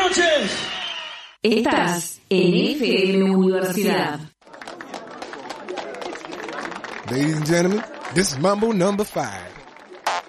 noches. Estás en FM Universidad. Ladies and gentlemen, this is Mambo number 5.